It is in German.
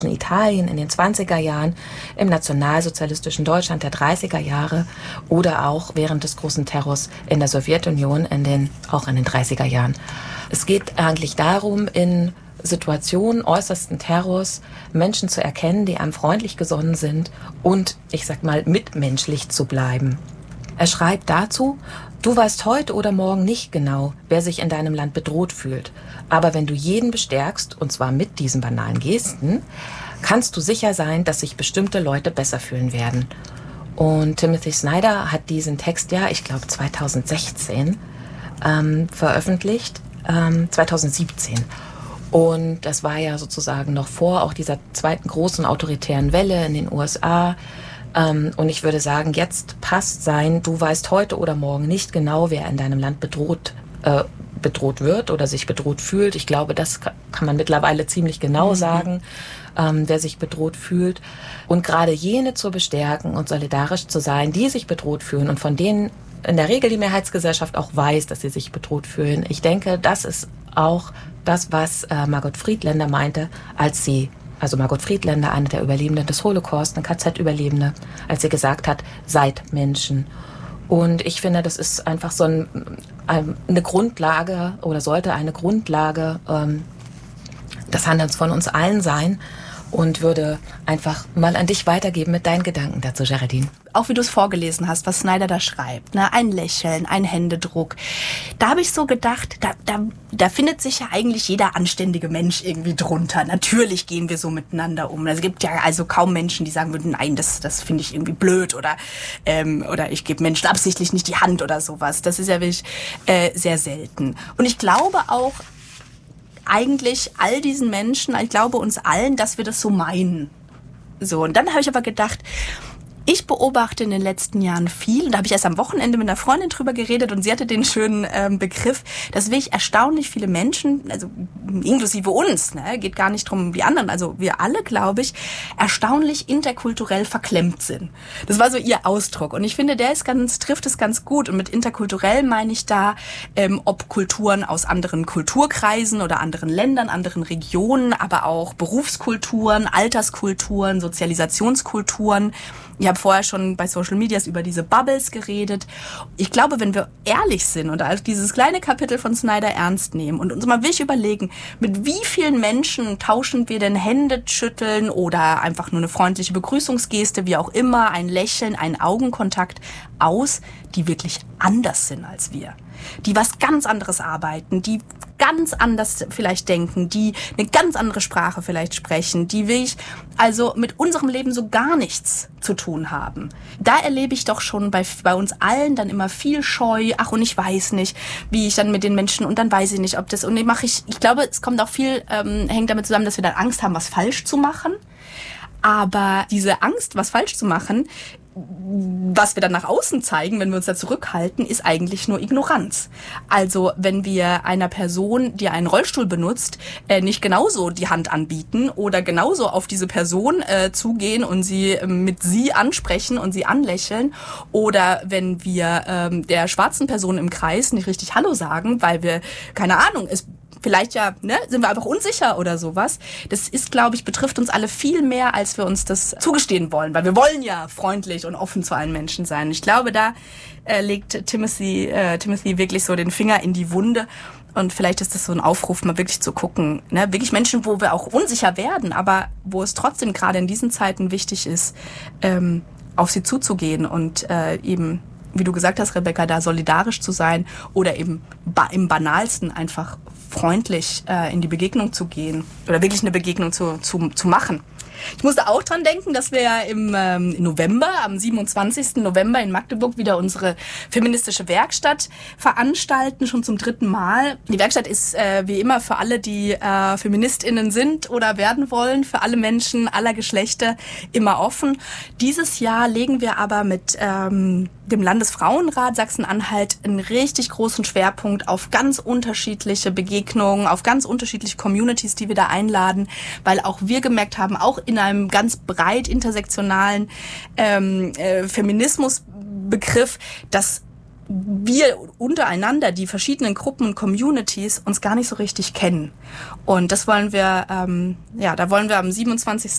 in Italien in den 20er Jahren, im nationalsozialistischen Deutschland der 30er Jahre oder auch während des großen Terrors in der Sowjetunion auch in den 30er Jahren. Es geht eigentlich darum, in Situationen äußersten Terrors Menschen zu erkennen, die einem freundlich gesonnen sind und, ich sag mal, mitmenschlich zu bleiben. Er schreibt dazu: Du weißt heute oder morgen nicht genau, wer sich in deinem Land bedroht fühlt. Aber wenn du jeden bestärkst, und zwar mit diesen banalen Gesten, kannst du sicher sein, dass sich bestimmte Leute besser fühlen werden. Und Timothy Snyder hat diesen Text ich glaube 2016 veröffentlicht, 2017. Und das war ja sozusagen noch vor auch dieser zweiten großen autoritären Welle in den USA. Und ich würde sagen, jetzt passt du weißt heute oder morgen nicht genau, wer in deinem Land bedroht wird oder sich bedroht fühlt. Ich glaube, das kann man mittlerweile ziemlich genau sagen, wer sich bedroht fühlt. Und gerade jene zu bestärken und solidarisch zu sein, die sich bedroht fühlen und von denen in der Regel die Mehrheitsgesellschaft auch weiß, dass sie sich bedroht fühlen. Ich denke, das ist auch das, was Margot Friedländer meinte, also Margot Friedländer, eine der Überlebenden des Holocaust, eine KZ-Überlebende, als sie gesagt hat, seid Menschen. Und ich finde, das ist einfach so eine Grundlage oder sollte eine Grundlage des Handelns von uns allen sein, und würde einfach mal an dich weitergeben mit deinen Gedanken dazu, Geraldine. Auch wie du es vorgelesen hast, was Snyder da schreibt, ne? Ein Lächeln, ein Händedruck. Da habe ich so gedacht, da findet sich ja eigentlich jeder anständige Mensch irgendwie drunter. Natürlich gehen wir so miteinander um. Es gibt ja also kaum Menschen, die sagen würden, nein, das finde ich irgendwie blöd oder ich gebe Menschen absichtlich nicht die Hand oder sowas. Das ist ja wirklich sehr selten. Und ich glaube auch, eigentlich all diesen Menschen, ich glaube uns allen, dass wir das so meinen. So, und dann habe ich aber gedacht, ich beobachte in den letzten Jahren viel, und da habe ich erst am Wochenende mit einer Freundin drüber geredet, und sie hatte den schönen Begriff, dass wirklich erstaunlich viele Menschen, also inklusive uns, ne, geht gar nicht drum wie anderen, also wir alle, glaube ich, erstaunlich interkulturell verklemmt sind. Das war so ihr Ausdruck, und ich finde, trifft es ganz gut, und mit interkulturell meine ich da, ob Kulturen aus anderen Kulturkreisen oder anderen Ländern, anderen Regionen, aber auch Berufskulturen, Alterskulturen, Sozialisationskulturen. Ich habe vorher schon bei Social Medias über diese Bubbles geredet. Ich glaube, wenn wir ehrlich sind und also dieses kleine Kapitel von Snyder ernst nehmen und uns mal wirklich überlegen, mit wie vielen Menschen tauschen wir denn Hände schütteln oder einfach nur eine freundliche Begrüßungsgeste, wie auch immer, ein Lächeln, einen Augenkontakt aus, die wirklich anders sind als wir. Die was ganz anderes arbeiten, die ganz anders vielleicht denken, die eine ganz andere Sprache vielleicht sprechen, die wirklich also mit unserem Leben so gar nichts zu tun haben. Da erlebe ich doch schon bei uns allen dann immer viel Scheu. Ach, und ich weiß nicht, wie ich dann mit den Menschen, und dann weiß ich nicht, ob das, und ich glaube, es kommt auch viel, hängt damit zusammen, dass wir dann Angst haben, was falsch zu machen. Aber diese Angst, was falsch zu machen, was wir dann nach außen zeigen, wenn wir uns da zurückhalten, ist eigentlich nur Ignoranz. Also wenn wir einer Person, die einen Rollstuhl benutzt, nicht genauso die Hand anbieten oder genauso auf diese Person zugehen und sie mit sie ansprechen und sie anlächeln, oder wenn wir der schwarzen Person im Kreis nicht richtig Hallo sagen, weil wir, keine Ahnung, vielleicht sind wir einfach unsicher oder sowas. Das ist, glaube ich, betrifft uns alle viel mehr, als wir uns das zugestehen wollen, weil wir wollen ja freundlich und offen zu allen Menschen sein. Ich glaube, da legt Timothy wirklich so den Finger in die Wunde, und vielleicht ist das so ein Aufruf, mal wirklich zu gucken, ne? Wirklich Menschen, wo wir auch unsicher werden, aber wo es trotzdem gerade in diesen Zeiten wichtig ist, auf sie zuzugehen und eben, wie du gesagt hast, Rebecca, da solidarisch zu sein oder eben im Banalsten einfach freundlich in die Begegnung zu gehen oder wirklich eine Begegnung zu machen. Ich musste auch dran denken, dass wir ja im November, am 27. November in Magdeburg wieder unsere feministische Werkstatt veranstalten, schon zum 3. Mal. Die Werkstatt ist wie immer für alle, die FeministInnen sind oder werden wollen, für alle Menschen aller Geschlechter immer offen. Dieses Jahr legen wir aber mit dem Landesfrauenrat Sachsen-Anhalt einen richtig großen Schwerpunkt auf ganz unterschiedliche Begegnungen, auf ganz unterschiedliche Communities, die wir da einladen, weil auch wir gemerkt haben, auch in einem ganz breit intersektionalen Feminismusbegriff, dass wir untereinander, die verschiedenen Gruppen und Communities, uns gar nicht so richtig kennen. Und das wollen wir, da wollen wir am 27.